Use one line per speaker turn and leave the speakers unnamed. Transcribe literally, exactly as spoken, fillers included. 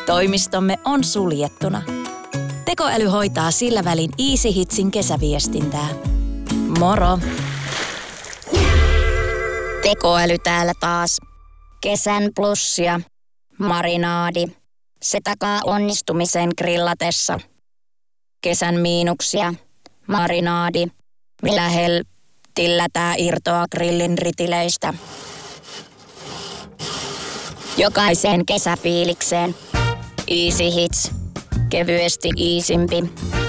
Toimistomme on suljettuna. Tekoäly hoitaa sillä välin Easy Hitsin kesäviestintää. Moro! Tekoäly täällä taas. Kesän plussia. Marinaadi. Se takaa onnistumisen grillatessa. Kesän miinuksia. Marinaadi. Millä heltillä tää irtoaa grillin ritileistä. Jokaiseen kesäfiilikseen. Easy Hits. Kevyesti iisimpi.